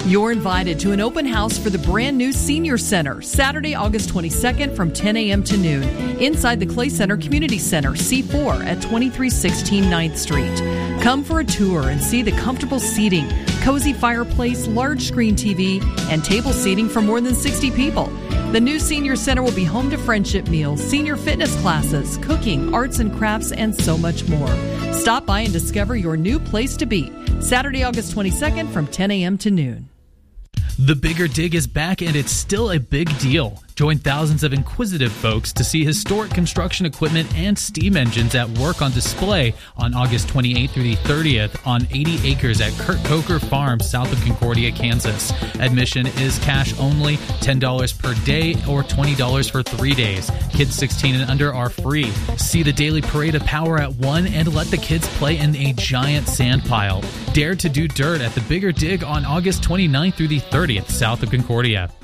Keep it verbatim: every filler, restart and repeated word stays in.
You're invited to an open house for the brand new Senior Center, Saturday, August twenty-second from ten a.m. to noon, inside the Clay Center Community Center, C four at twenty-three sixteen ninth Street. Come for a tour and see the comfortable seating, cozy fireplace, large screen T V, and table seating for more than sixty people. The new Senior Center will be home to friendship meals, senior fitness classes, cooking, arts and crafts, and so much more. Stop by and discover your new place to be. Saturday, August twenty-second from ten a.m. to noon. The Bigger Dig is back, and it's still a big deal. Join thousands of inquisitive folks to see historic construction equipment and steam engines at work on display on August twenty-eighth through the thirtieth on eighty acres at Kurt Coker Farm, south of Concordia, Kansas. Admission is cash only, ten dollars per day or twenty dollars for three days. Kids sixteen and under are free. See the daily parade of power at one and let the kids play in a giant sand pile. Dare to do dirt at the Bigger Dig on August twenty-ninth through the thirtieth, south of Concordia.